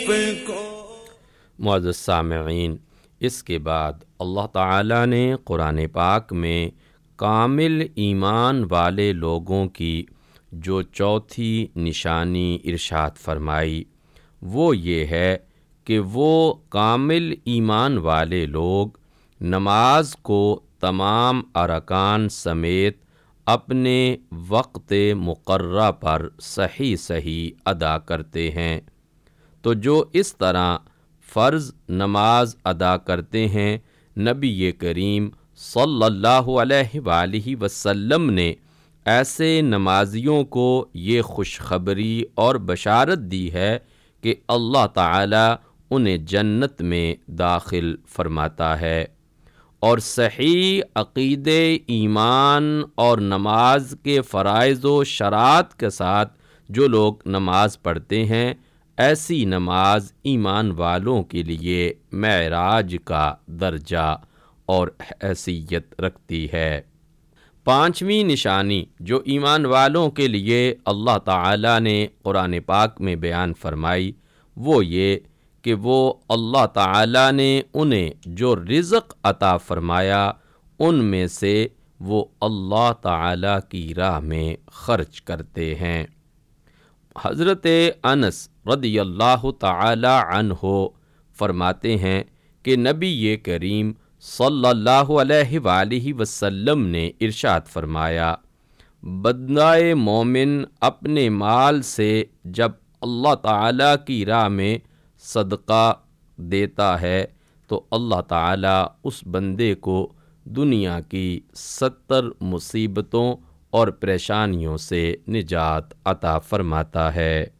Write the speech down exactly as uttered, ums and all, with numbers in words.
کو۔ معزز سامعین، اس کے بعد اللہ تعالیٰ نے قرآن پاک میں کامل ایمان والے لوگوں کی جو چوتھی نشانی ارشاد فرمائی وہ یہ ہے کہ وہ کامل ایمان والے لوگ نماز کو تمام ارکان سمیت اپنے وقت مقررہ پر صحیح صحیح ادا کرتے ہیں۔ تو جو اس طرح فرض نماز ادا کرتے ہیں، نبی کریم صلی اللہ علیہ وآلہ وسلم نے ایسے نمازیوں کو یہ خوشخبری اور بشارت دی ہے کہ اللہ تعالیٰ انہیں جنت میں داخل فرماتا ہے۔ اور صحیح عقیدے، ایمان اور نماز کے فرائض و شرائط کے ساتھ جو لوگ نماز پڑھتے ہیں، ایسی نماز ایمان والوں کے لیے معراج کا درجہ اور حیثیت رکھتی ہے۔ پانچویں نشانی جو ایمان والوں کے لیے اللہ تعالیٰ نے قرآن پاک میں بیان فرمائی وہ یہ کہ وہ اللہ تعالیٰ نے انہیں جو رزق عطا فرمایا ان میں سے وہ اللہ تعالیٰ کی راہ میں خرچ کرتے ہیں۔ حضرت انس رضی اللہ تعالی عنہ فرماتے ہیں کہ نبی کریم صلی اللہ علیہ وآلہ وسلم نے ارشاد فرمایا، بندہ مومن اپنے مال سے جب اللہ تعالیٰ کی راہ میں صدقہ دیتا ہے تو اللہ تعالیٰ اس بندے کو دنیا کی ستر مصیبتوں اور پریشانیوں سے نجات عطا فرماتا ہے۔